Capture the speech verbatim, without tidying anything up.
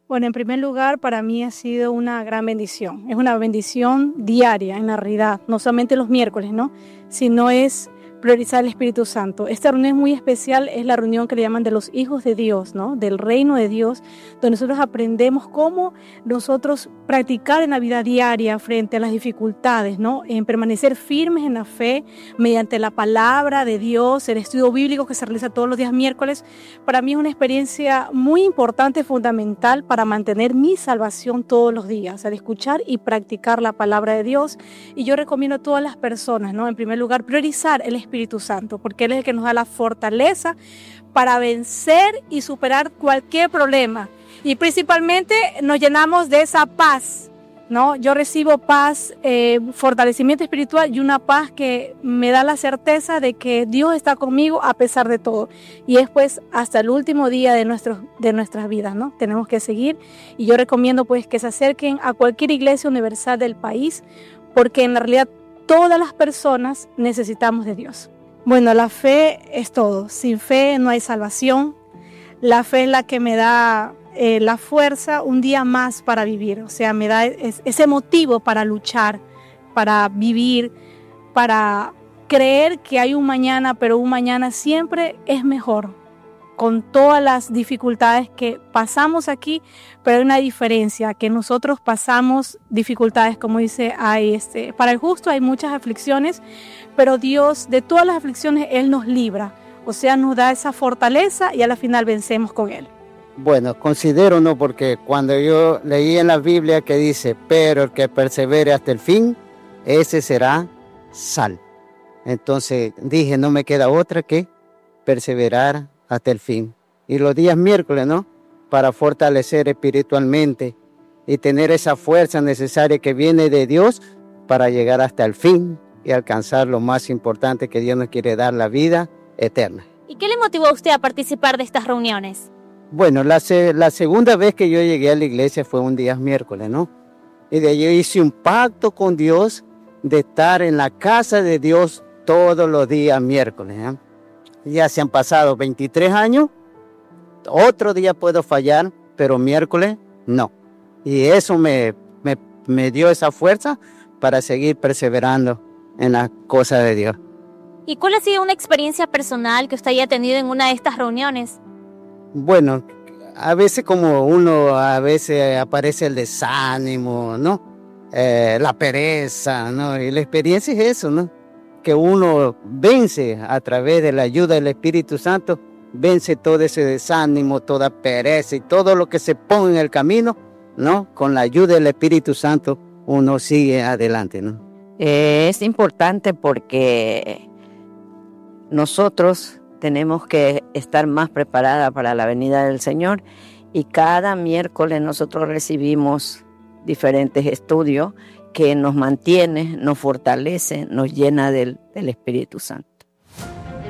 Bueno, en primer lugar, para mí ha sido una gran bendición. Es una bendición diaria, en la realidad, no solamente los miércoles, ¿no? Sino es priorizar el Espíritu Santo. Esta reunión muy especial es la reunión que le llaman de los hijos de Dios, ¿no? Del reino de Dios, donde nosotros aprendemos cómo nosotros practicar en la vida diaria frente a las dificultades, ¿no? En permanecer firmes en la fe mediante la palabra de Dios, el estudio bíblico que se realiza todos los días miércoles. Para mí es una experiencia muy importante, fundamental para mantener mi salvación todos los días, al escuchar y practicar la palabra de Dios. Y yo recomiendo a todas las personas, ¿no? En primer lugar, priorizar el Espíritu Santo, porque Él es el que nos da la fortaleza para vencer y superar cualquier problema. Y principalmente nos llenamos de esa paz, ¿no? Yo recibo paz, eh, fortalecimiento espiritual y una paz que me da la certeza de que Dios está conmigo a pesar de todo. Y es pues hasta el último día de, nuestros, de nuestras vidas, ¿no? Tenemos que seguir, y yo recomiendo pues que se acerquen a cualquier iglesia universal del país, porque en la realidad todas las personas necesitamos de Dios. Bueno, la fe es todo. Sin fe no hay salvación. La fe es la que me da eh, la fuerza un día más para vivir. O sea, me da es, ese motivo para luchar, para vivir, para creer que hay un mañana, pero un mañana siempre es mejor. Con todas las dificultades que pasamos aquí, pero hay una diferencia, que nosotros pasamos dificultades, como dice, hay este, para el justo hay muchas aflicciones, pero Dios, de todas las aflicciones, Él nos libra, o sea, nos da esa fortaleza y a la final vencemos con Él. Bueno, considero, no, porque cuando yo leí en la Biblia que dice, pero el que persevere hasta el fin, ese será salvo. Entonces dije, no me queda otra que perseverar hasta el fin. Y los días miércoles, ¿no? Para fortalecer espiritualmente y tener esa fuerza necesaria que viene de Dios para llegar hasta el fin y alcanzar lo más importante que Dios nos quiere dar, la vida eterna. ¿Y qué le motivó a usted a participar de estas reuniones? Bueno, la, la segunda vez que yo llegué a la iglesia fue un día miércoles, ¿no? Y de ahí yo hice un pacto con Dios de estar en la casa de Dios todos los días miércoles, ¿eh? Ya se han pasado veintitrés años, otro día puedo fallar, pero miércoles no. Y eso me, me, me dio esa fuerza para seguir perseverando en las cosas de Dios. ¿Y cuál ha sido una experiencia personal que usted haya tenido en una de estas reuniones? Bueno, a veces como uno, a veces aparece el desánimo, ¿no? Eh, la pereza, ¿no? Y la experiencia es eso, ¿no? Que uno vence a través de la ayuda del Espíritu Santo, vence todo ese desánimo, toda pereza y todo lo que se pone en el camino, ¿no? Con la ayuda del Espíritu Santo uno sigue adelante, ¿no? Es importante porque nosotros tenemos que estar más preparadas para la venida del Señor, y cada miércoles nosotros recibimos diferentes estudios que nos mantiene, nos fortalece, nos llena del, del Espíritu Santo.